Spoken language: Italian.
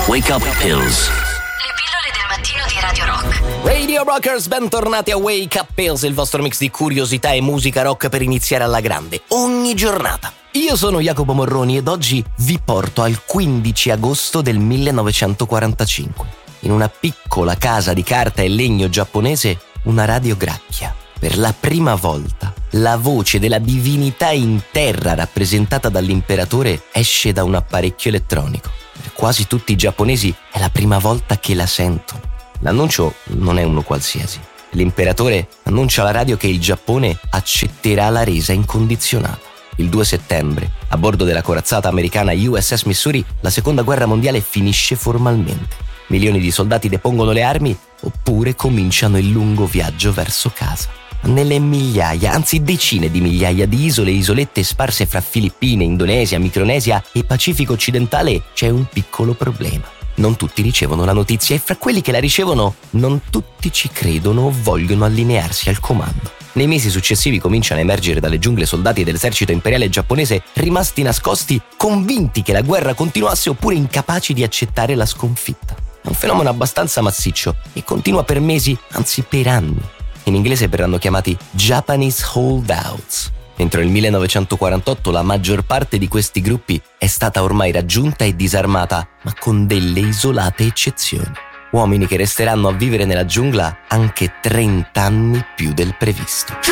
Wake Up Pills. Le pillole del mattino di Radio Rock. Radio Rockers, bentornati a Wake Up Pills, il vostro mix di curiosità e musica rock per iniziare alla grande, ogni giornata. Io sono Jacopo Morroni ed oggi vi porto al 15 agosto del 1945. In una piccola casa di carta e legno giapponese, una radio gracchia. Per la prima volta, la voce della divinità in terra rappresentata dall'imperatore esce da un apparecchio elettronico. Per quasi tutti i giapponesi è la prima volta che la sentono. L'annuncio non è uno qualsiasi. L'imperatore annuncia alla radio che il Giappone accetterà la resa incondizionata. Il 2 settembre, a bordo della corazzata americana USS Missouri, la seconda guerra mondiale finisce formalmente. Milioni di soldati depongono le armi oppure cominciano il lungo viaggio verso casa. Nelle migliaia, anzi decine di migliaia di isole e isolette sparse fra Filippine, Indonesia, Micronesia e Pacifico occidentale c'è un piccolo problema. Non tutti ricevono la notizia e fra quelli che la ricevono non tutti ci credono o vogliono allinearsi al comando. Nei mesi successivi cominciano a emergere dalle giungle soldati dell'esercito imperiale giapponese rimasti nascosti, convinti che la guerra continuasse oppure incapaci di accettare la sconfitta. È un fenomeno abbastanza massiccio e continua per mesi, anzi per anni. In inglese verranno chiamati Japanese Holdouts. Entro il 1948 la maggior parte di questi gruppi è stata ormai raggiunta e disarmata, ma con delle isolate eccezioni. Uomini che resteranno a vivere nella giungla anche 30 anni più del previsto.